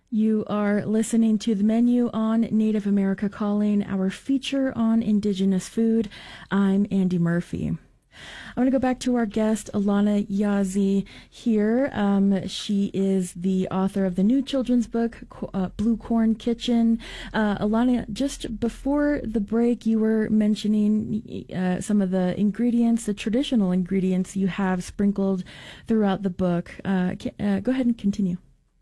You are listening to The Menu on Native America Calling, our feature on Indigenous food. I'm Andy Murphy. I want to go back to our guest, Alana Yazzie, here. She is the author of the new children's book, Blue Corn Kitchen. Alana, just before the break, you were mentioning some of the ingredients, the traditional ingredients you have sprinkled throughout the book. Go ahead and continue.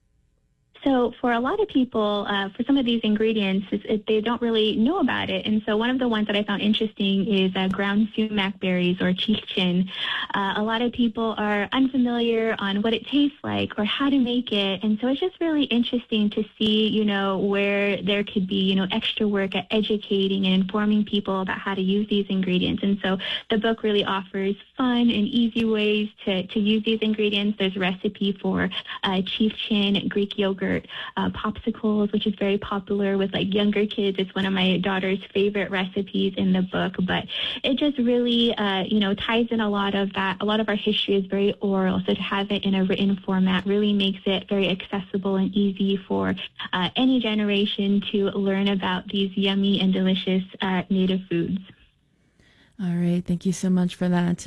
So for a lot of people, for some of these ingredients, they don't really know about it. And so one of the ones that I found interesting is ground sumac berries or chichen. A lot of people are unfamiliar on what it tastes like or how to make it. And so it's just really interesting to see, where there could be, extra work at educating and informing people about how to use these ingredients. And so the book really offers fun and easy ways to use these ingredients. There's a recipe for chichen, Greek yogurt, popsicles, which is very popular with younger kids. It's one of my daughter's favorite recipes in the book, but it just really, ties in a lot of that. A lot of our history is very oral, so to have it in a written format really makes it very accessible and easy for any generation to learn about these yummy and delicious native foods. All right. Thank you so much for that.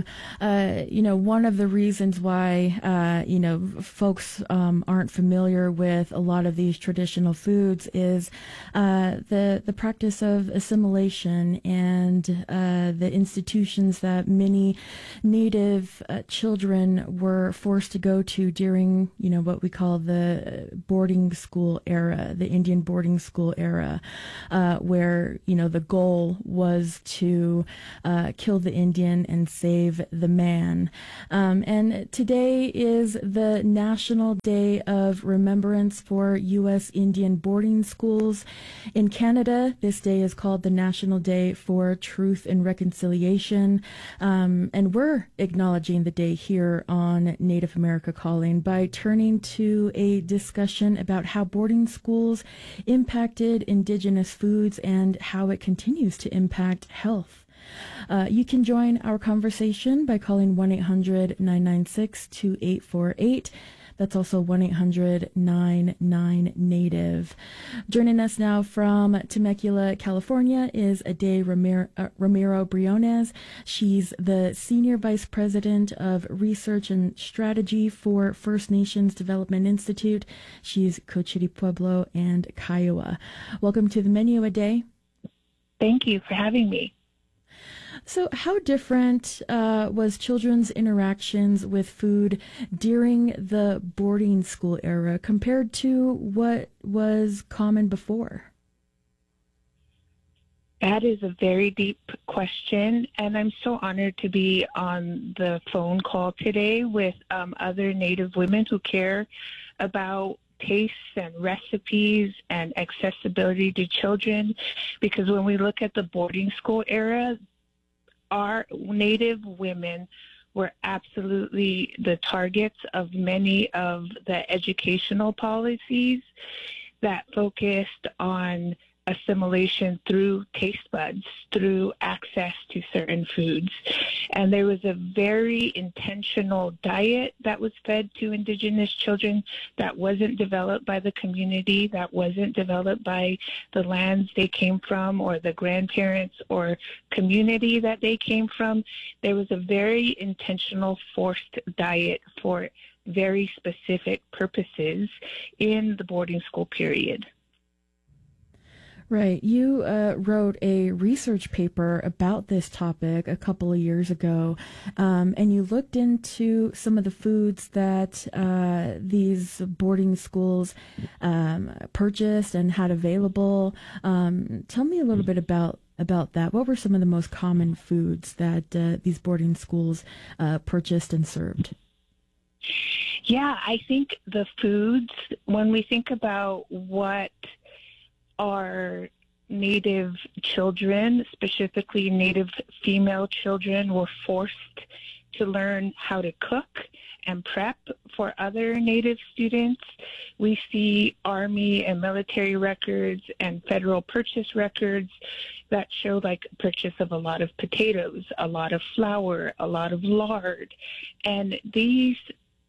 One of the reasons why, folks aren't familiar with a lot of these traditional foods is the practice of assimilation and the institutions that many Native children were forced to go to during, what we call the boarding school era, the Indian boarding school era, where, the goal was to kill the Indian and save the man. And today is the National Day of Remembrance for U.S. Indian boarding schools. In Canada, this day is called the National Day for Truth and Reconciliation. And we're acknowledging the day here on Native America Calling by turning to a discussion about how boarding schools impacted Indigenous foods and how it continues to impact health. You can join our conversation by calling 1-800-996-2848. That's also 1-800-99-NATIVE. Joining us now from Temecula, California is Ade Ramiro Briones. She's the Senior Vice President of Research and Strategy for First Nations Development Institute. She's Cochiti Pueblo and Kiowa. Welcome to The Menu, Ade. Thank you for having me. So how different was children's interactions with food during the boarding school era compared to what was common before? That is a very deep question, and I'm so honored to be on the phone call today with other Native women who care about tastes and recipes and accessibility to children, because when we look at the boarding school era, our Native women were absolutely the targets of many of the educational policies that focused on assimilation through taste buds, through access to certain foods. And there was a very intentional diet that was fed to Indigenous children that wasn't developed by the community, that wasn't developed by the lands they came from or the grandparents or community that they came from. There was a very intentional forced diet for very specific purposes in the boarding school period. Right. You wrote a research paper about this topic a couple of years ago, and you looked into some of the foods that these boarding schools purchased and had available. Tell me a little bit about that. What were some of the most common foods that these boarding schools purchased and served? Yeah, I think the foods, when we think about what our Native children, specifically Native female children, were forced to learn how to cook and prep for other Native students. We see Army and military records and federal purchase records that show purchase of a lot of potatoes, a lot of flour, a lot of lard. And these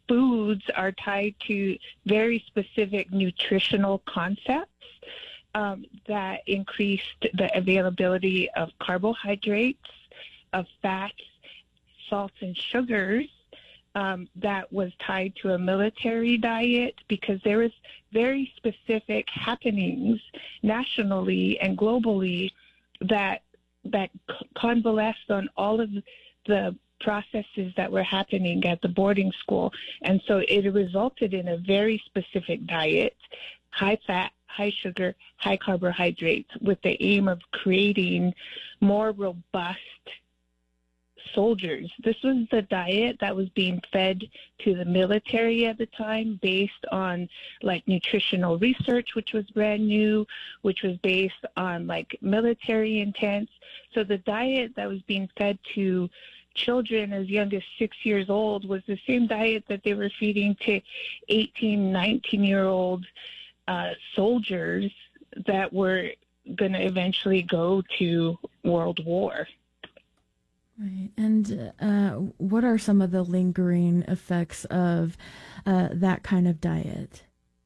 foods are tied to very specific nutritional concepts that increased the availability of carbohydrates, of fats, salts, and sugars. That was tied to a military diet, because there was very specific happenings nationally and globally that convalesced on all of the processes that were happening at the boarding school. And so it resulted in a very specific diet, high fat, high sugar, high carbohydrates, with the aim of creating more robust soldiers. This was the diet that was being fed to the military at the time, based on like nutritional research, which was brand new, which was based on like military intents. So the diet that was being fed to children as young as 6 years old was the same diet that they were feeding to 18, 19-year-old soldiers that were going to eventually go to World War. Right. And what are some of the lingering effects of that kind of diet?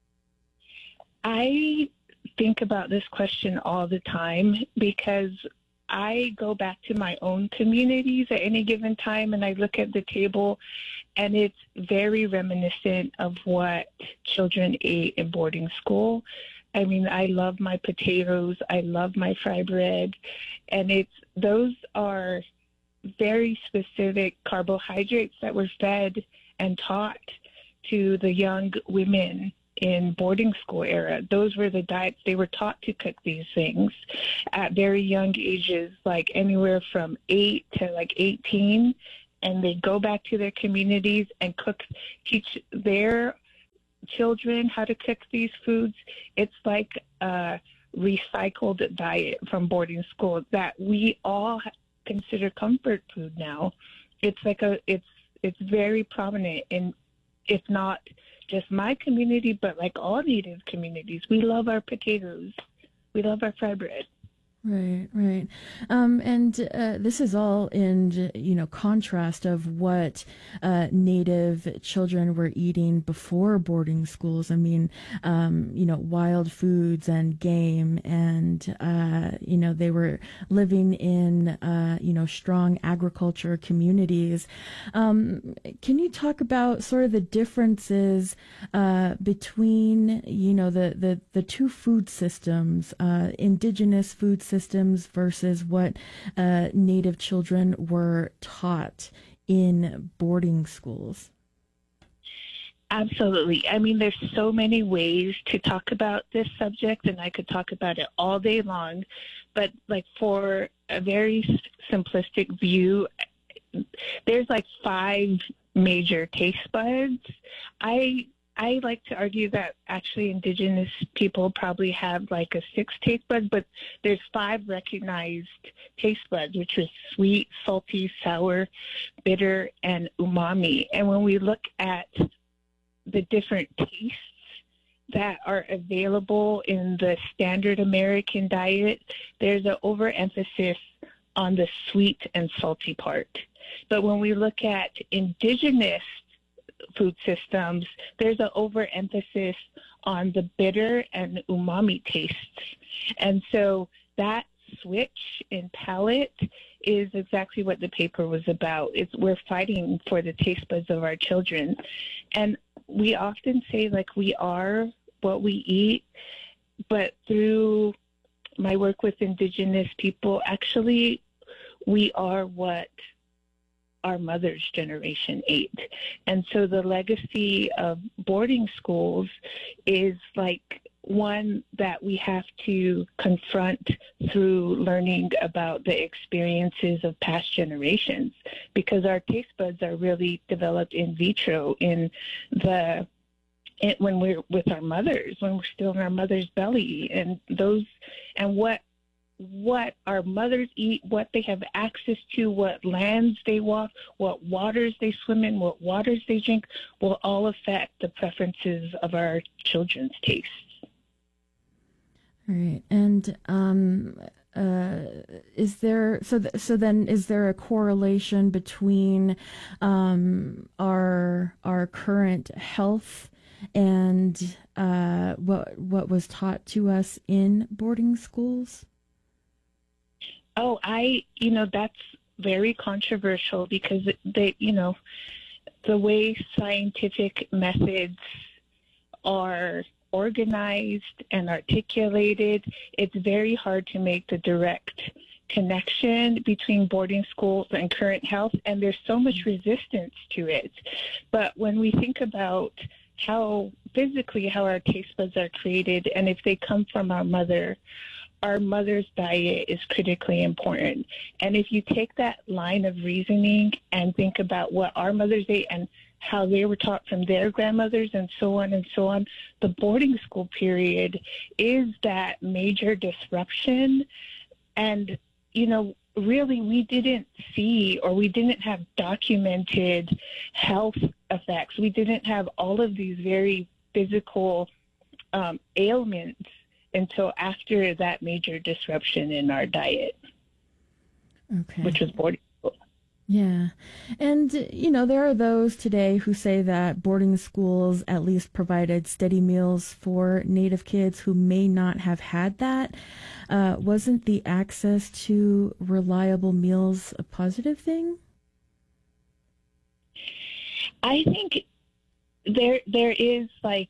I think about this question all the time, because I go back to my own communities at any given time and I look at the table, and it's very reminiscent of what children ate in boarding school. I mean, I love my potatoes, I love my fry bread, and those are very specific carbohydrates that were fed and taught to the young women in boarding school era. Those were the diets. They were taught to cook these things at very young ages, like anywhere from 8 to like 18, and they go back to their communities and teach their children how to cook these foods. It's like a recycled diet from boarding school that we all consider comfort food now. It's like it's very prominent in, if not just my community, but like all Native communities. We love our potatoes. We love our fry bread. Right, right. And this is all in, contrast of what Native children were eating before boarding schools. I mean, wild foods and game, and, they were living in, strong agriculture communities. Can you talk about sort of the differences between, the two food systems, indigenous food systems versus what Native children were taught in boarding schools? Absolutely. I mean, there's so many ways to talk about this subject, and I could talk about it all day long. But like, for a very simplistic view, there's like 5 major taste buds. I like to argue that actually Indigenous people probably have like a 6th taste bud, but there's 5 recognized taste buds, which are sweet, salty, sour, bitter, and umami. And when we look at the different tastes that are available in the standard American diet, there's an overemphasis on the sweet and salty part. But when we look at Indigenous food systems, there's an overemphasis on the bitter and umami tastes. And so that switch in palate is exactly what the paper was about. We're fighting for the taste buds of our children. And we often say, like, we are what we eat, but through my work with Indigenous people, actually, we are what our mother's generation ate. And so the legacy of boarding schools is like one that we have to confront through learning about the experiences of past generations, because our taste buds are really developed in vitro when we're with our mothers, when we're still in our mother's belly, and what our mothers eat, what they have access to, what lands they walk, what waters they swim in, what waters they drink, will all affect the preferences of our children's tastes. All right. And so then is there a correlation between our current health and what was taught to us in boarding schools? Oh, that's very controversial because the way scientific methods are organized and articulated, it's very hard to make the direct connection between boarding schools and current health, and there's so much resistance to it. But when we think about how our taste buds are created, and if they come from our mother's diet is critically important. And if you take that line of reasoning and think about what our mothers ate and how they were taught from their grandmothers and so on, the boarding school period is that major disruption. And, really we didn't see, or we didn't have documented health effects. We didn't have all of these very physical ailments until after that major disruption in our diet, which was boarding school. Yeah. And, there are those today who say that boarding schools at least provided steady meals for Native kids who may not have had that. Wasn't the access to reliable meals a positive thing? I think there is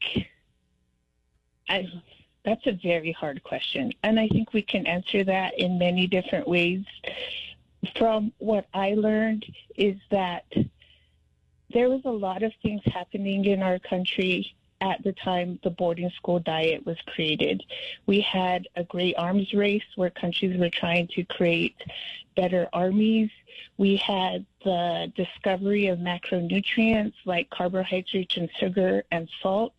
that's a very hard question, and I think we can answer that in many different ways. From what I learned is that there was a lot of things happening in our country at the time the boarding school diet was created. We had a great arms race where countries were trying to create better armies. We had the discovery of macronutrients like carbohydrates and sugar and salt.